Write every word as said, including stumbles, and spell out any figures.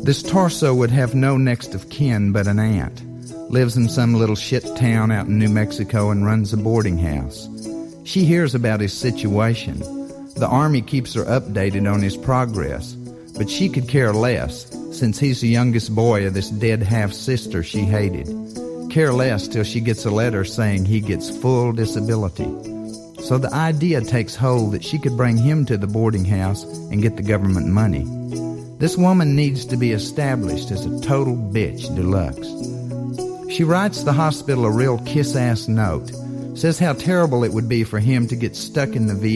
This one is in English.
This torso would have no next of kin but an aunt. Lives in some little shit town out in New Mexico and runs a boarding house. She hears about his situation. The Army keeps her updated on his progress, but she could care less, since he's the youngest boy of this dead half-sister she hated. Care less till she gets a letter saying he gets full disability. So the idea takes hold that she could bring him to the boarding house and get the government money. This woman needs to be established as a total bitch deluxe. She writes the hospital a real kiss-ass note, says how terrible it would be for him to get stuck in the V